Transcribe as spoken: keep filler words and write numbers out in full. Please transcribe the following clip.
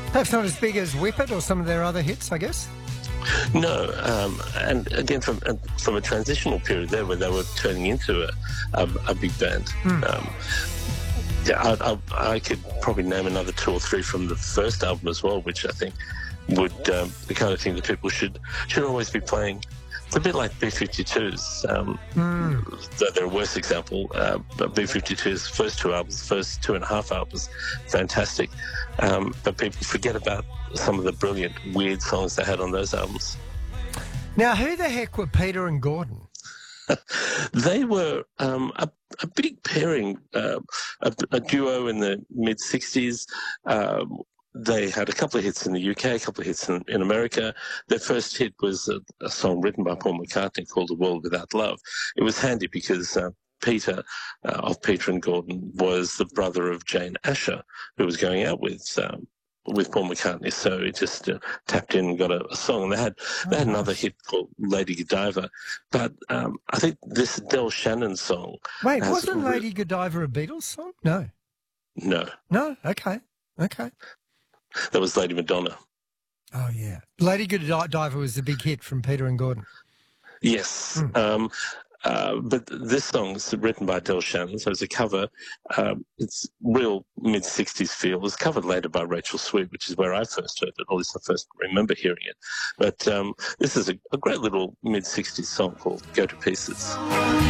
Perhaps not as big as Whip It or some of their other hits, I guess. No, um, and again, from uh, from a transitional period there where they were turning into a, a, a big band. Mm. Um, yeah, I, I, I could probably name another two or three from the first album as well, which I think would um, the kind of thing that people should should always be playing. It's a bit like B fifty-twos, um, mm. though they're a worse example. Uh, but B fifty-two's first two albums, first two and a half albums, fantastic. Um, but people forget about some of the brilliant, weird songs they had on those albums. Now, who the heck were Peter and Gordon? They were um, a, a big pairing, uh, a, a duo in the mid-sixties. Um, They had a couple of hits in the U K, a couple of hits in, in America. Their first hit was a, a song written by Paul McCartney called "The World Without Love." It was handy because uh, Peter, uh, of Peter and Gordon, was the brother of Jane Asher, who was going out with um, with Paul McCartney. So he just uh, tapped in and got a, a song. And they had they had another hit called "Lady Godiva," but um, I think this Del Shannon song. Wait, wasn't "Lady Godiva" a Beatles song? No. No. No. Okay. Okay. That was Lady Madonna. Oh, yeah. Lady Godiva was the big hit from Peter and Gordon. Yes. Mm. Um, uh, but this song is written by Del Shannon, so it's a cover. Um, it's real mid-sixties feel. It was covered later by Rachel Sweet, which is where I first heard it, or at least I first remember hearing it. But um, this is a, a great little mid-sixties song called "Go to Pieces."